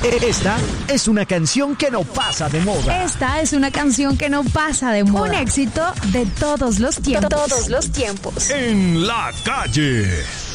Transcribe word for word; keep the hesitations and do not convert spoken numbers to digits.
Esta es una canción que no pasa de moda. Esta es una canción que no pasa de moda. Un éxito de todos los tiempos. Todos los tiempos. En la calle.